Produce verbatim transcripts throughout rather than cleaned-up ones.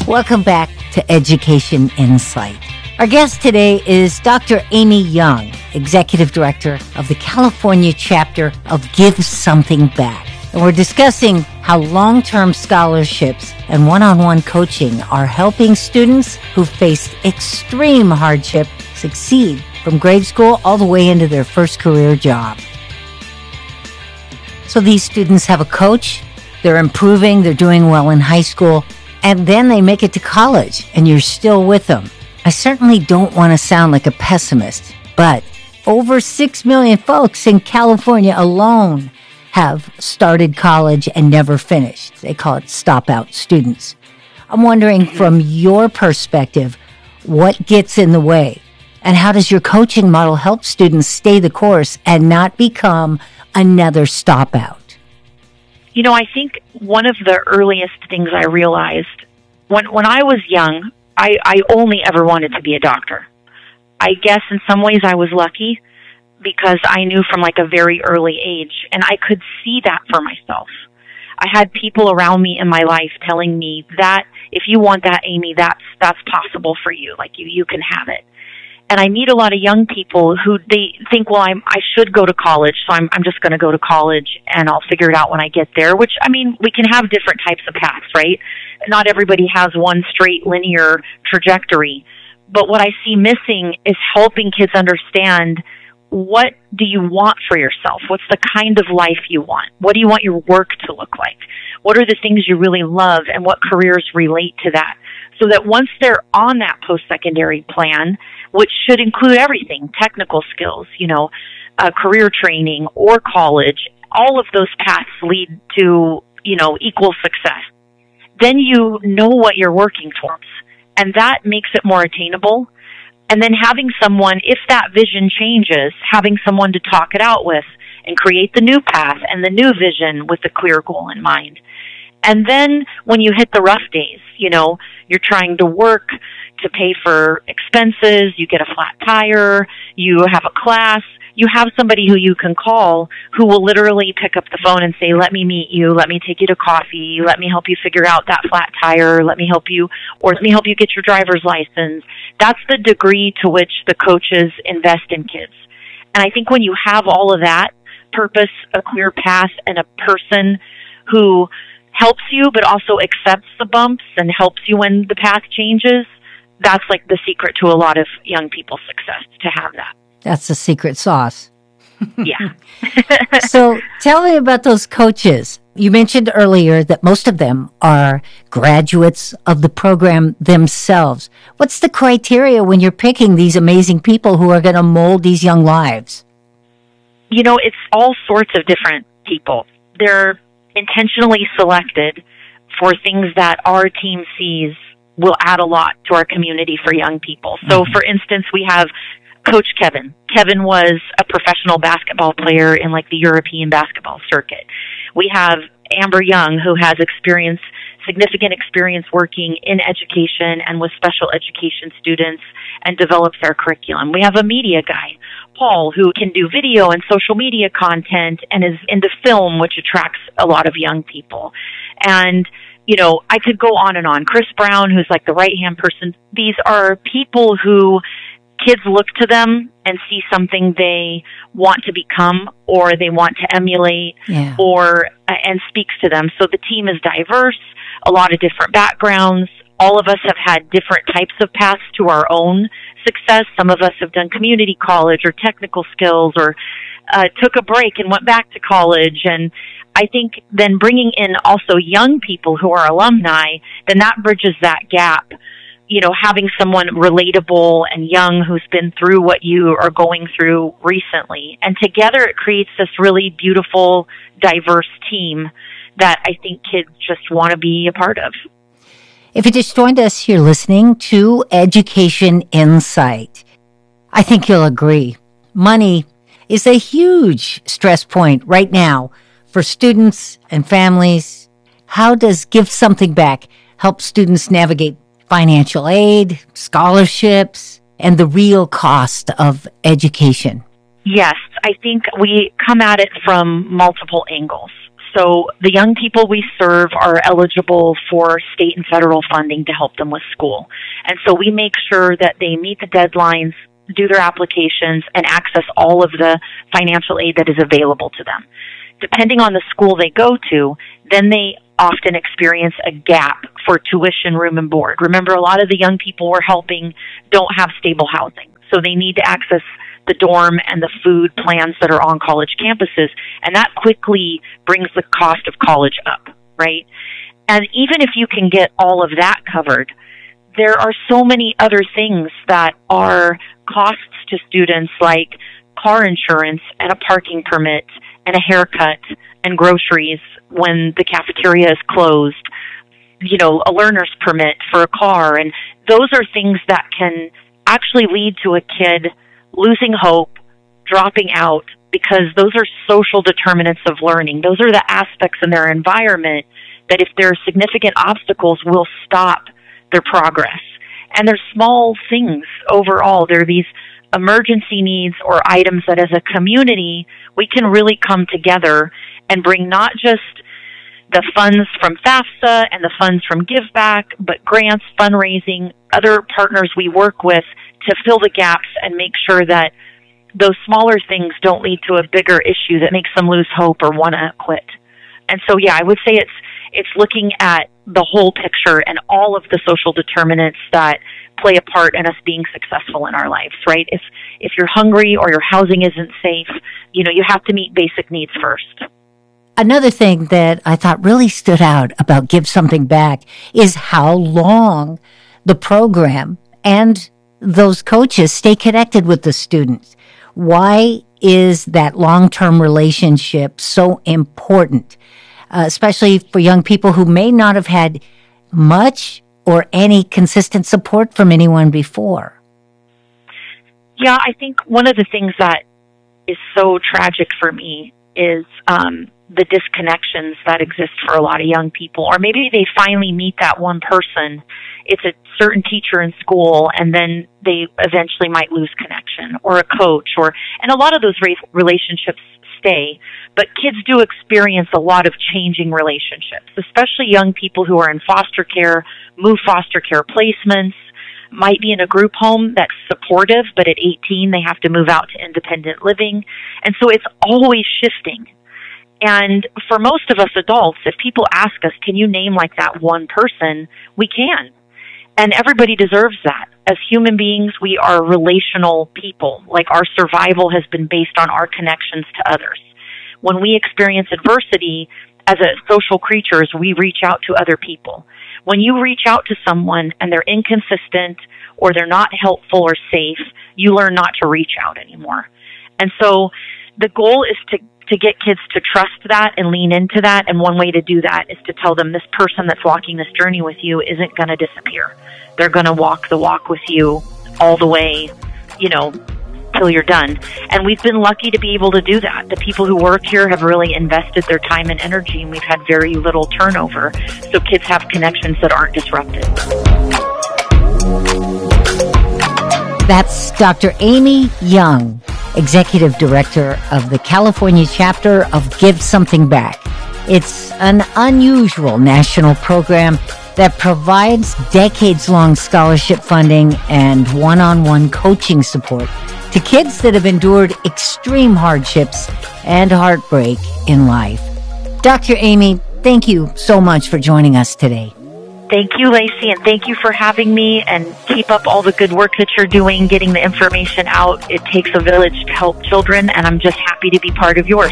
Welcome back to Education Insight. Our guest today is Doctor Amy Young, Executive Director of the California chapter of Give Something Back. And we're discussing how long-term scholarships and one-on-one coaching are helping students who faced extreme hardship succeed from grade school all the way into their first career job. So these students have a coach, they're improving, they're doing well in high school, and then they make it to college, and you're still with them. I certainly don't want to sound like a pessimist, but over six million folks in California alone have started college and never finished. They call it stop-out students. I'm wondering, from your perspective, what gets in the way? And how does your coaching model help students stay the course and not become another stop-out? You know, I think one of the earliest things I realized, when when I was young, I, I only ever wanted to be a doctor. I guess in some ways I was lucky because I knew from like a very early age, and I could see that for myself. I had people around me in my life telling me that if you want that, Amy, that's that's possible for you. Like you, you can have it. And I meet a lot of young people who they think, well, I'm, I should go to college, so I'm, I'm just going to go to college and I'll figure it out when I get there, which, I mean, we can have different types of paths, right? Not everybody has one straight linear trajectory. But what I see missing is helping kids understand, what do you want for yourself? What's the kind of life you want? What do you want your work to look like? What are the things you really love, and what careers relate to that? So that once they're on that post-secondary plan, which should include everything, technical skills, you know, uh, career training or college, all of those paths lead to, you know, equal success. Then you know what you're working towards, and that makes it more attainable. And then having someone, if that vision changes, having someone to talk it out with and create the new path and the new vision with a clear goal in mind. And then when you hit the rough days, you know, you're trying to work to pay for expenses, you get a flat tire, you have a class, you have somebody who you can call who will literally pick up the phone and say, let me meet you, let me take you to coffee, let me help you figure out that flat tire, let me help you, or let me help you get your driver's license. That's the degree to which the coaches invest in kids. And I think when you have all of that, purpose, a clear path, and a person who helps you but also accepts the bumps and helps you when the path changes, that's like the secret to a lot of young people's success, to have that. That's the secret sauce. Yeah. So tell me about those coaches. You mentioned earlier that most of them are graduates of the program themselves. What's the criteria when you're picking these amazing people who are going to mold these young lives? You know, it's all sorts of different people. They're intentionally selected for things that our team sees will add a lot to our community for young people. So, mm-hmm. for instance, we have Coach Kevin. Kevin was a professional basketball player in like the European basketball circuit. We have Amber Young, who has experience, significant experience working in education and with special education students and develops our curriculum. We have a media guy, Paul, who can do video and social media content and is into film, which attracts a lot of young people. And you know, I could go on and on. Chris Brown, who's like the right-hand person. These are people who kids look to them and see something they want to become or they want to emulate, yeah. or uh, and speaks to them. So the team is diverse, a lot of different backgrounds. All of us have had different types of paths to our own success. Some of us have done community college or technical skills, or uh, took a break and went back to college. And I think then bringing in also young people who are alumni, then that bridges that gap. You know, having someone relatable and young who's been through what you are going through recently. And together it creates this really beautiful, diverse team that I think kids just want to be a part of. If you just joined us, you're listening to Education Insight. I think you'll agree. Money is a huge stress point right now for students and families. How does Give Something Back help students navigate financial aid, scholarships, and the real cost of education? Yes, I think we come at it from multiple angles. So the young people we serve are eligible for state and federal funding to help them with school. And so we make sure that they meet the deadlines, do their applications, and access all of the financial aid that is available to them. Depending on the school they go to, then they often experience a gap for tuition, room, and board. Remember, a lot of the young people we're helping don't have stable housing, so they need to access the dorm and the food plans that are on college campuses, and that quickly brings the cost of college up, right? And even if you can get all of that covered, there are so many other things that are costs to students, like car insurance and a parking permit and a haircut and groceries when the cafeteria is closed, you know, a learner's permit for a car. And those are things that can actually lead to a kid losing hope, dropping out, because those are social determinants of learning. Those are the aspects in their environment that, if there are significant obstacles, will stop their progress. And they're small things overall. They're these emergency needs or items that as a community we can really come together and bring not just the funds from FAFSA and the funds from Give Back, but grants, fundraising, other partners we work with to fill the gaps and make sure that those smaller things don't lead to a bigger issue that makes them lose hope or want to quit. And so, yeah, I would say it's it's looking at the whole picture and all of the social determinants that play a part in us being successful in our lives, right? If if you're hungry or your housing isn't safe, you know, you have to meet basic needs first. Another thing that I thought really stood out about Give Something Back is how long the program and those coaches stay connected with the students. Why is that long-term relationship so important, uh, especially for young people who may not have had much or any consistent support from anyone before? Yeah, I think one of the things that is so tragic for me is um, the disconnections that exist for a lot of young people. Or maybe they finally meet that one person. It's a certain teacher in school, and then they eventually might lose connection, or a coach, or and a lot of those relationships stay. But kids do experience a lot of changing relationships, especially young people who are in foster care, move foster care placements, might be in a group home that's supportive, but at eighteen they have to move out to independent living. And so it's always shifting. And for most of us adults, if people ask us, can you name like that one person, we can. And everybody deserves that. As human beings, we are relational people. Like, our survival has been based on our connections to others. When we experience adversity, as a social creatures, we reach out to other people. When you reach out to someone and they're inconsistent or they're not helpful or safe, you learn not to reach out anymore. And so the goal is to to get kids to trust that and lean into that. And one way to do that is to tell them, this person that's walking this journey with you isn't going to disappear. They're going to walk the walk with you all the way, you know, till you're done. And we've been lucky to be able to do that. The people who work here have really invested their time and energy, and we've had very little turnover. So kids have connections that aren't disrupted. That's Doctor Amy Young, Executive Director of the California chapter of Give Something Back. It's an unusual national program that provides decades-long scholarship funding and one-on-one coaching support to kids that have endured extreme hardships and heartbreak in life. Doctor Amy, thank you so much for joining us today. Thank you, Lacey, and thank you for having me, and keep up all the good work that you're doing, getting the information out. It takes a village to help children, and I'm just happy to be part of yours.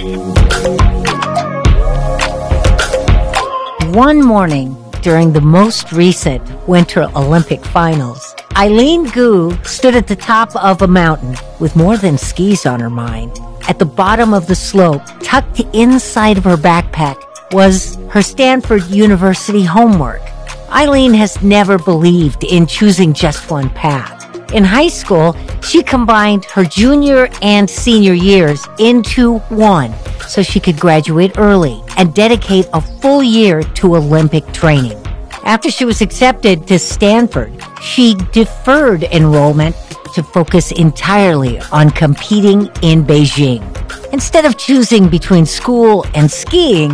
One morning during the most recent Winter Olympic Finals, Eileen Gu stood at the top of a mountain with more than skis on her mind. At the bottom of the slope, tucked inside of her backpack, was her Stanford University homework. Eileen has never believed in choosing just one path. In high school, she combined her junior and senior years into one so she could graduate early and dedicate a full year to Olympic training. After she was accepted to Stanford, she deferred enrollment to focus entirely on competing in Beijing. Instead of choosing between school and skiing,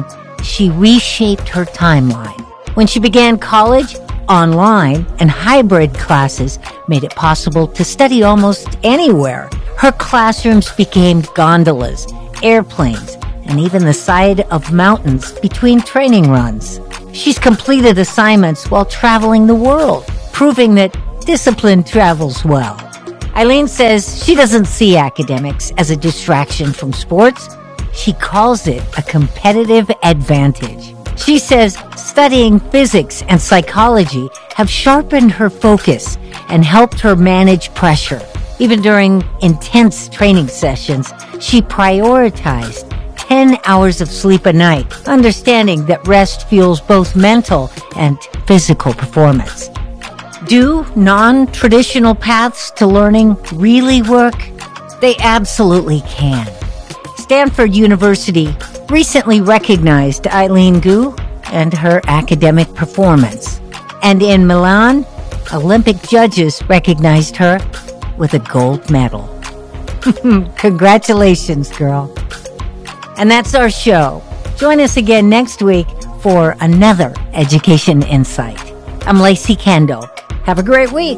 she reshaped her timeline. When she began college, online and hybrid classes made it possible to study almost anywhere. Her classrooms became gondolas, airplanes, and even the side of mountains between training runs. She's completed assignments while traveling the world, proving that discipline travels well. Eileen says she doesn't see academics as a distraction from sports. She calls it a competitive advantage. She says studying physics and psychology have sharpened her focus and helped her manage pressure. Even during intense training sessions, she prioritized ten hours of sleep a night, understanding that rest fuels both mental and physical performance. Do non-traditional paths to learning really work? They absolutely can. Stanford University recently recognized Eileen Gu and her academic performance. And in Milan, Olympic judges recognized her with a gold medal. Congratulations, girl. And that's our show. Join us again next week for another Education Insight. I'm Lacey Kendall. Have a great week.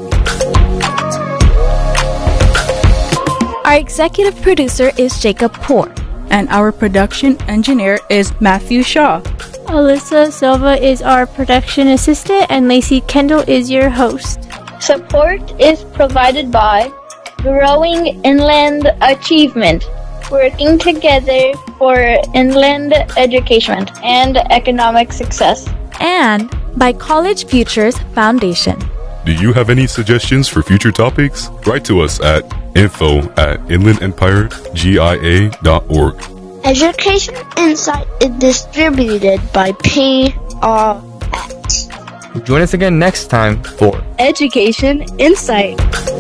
Our executive producer is Jacob Poor. And our production engineer is Matthew Shaw. Alyssa Silva is our production assistant, and Lacey Kendall is your host. Support is provided by Growing Inland Achievement, working together for inland education and economic success. And by College Futures Foundation. Do you have any suggestions for future topics? Write to us at info at inland empire g i a dot org. Education Insight is distributed by P R X. Join us again next time for Education Insight.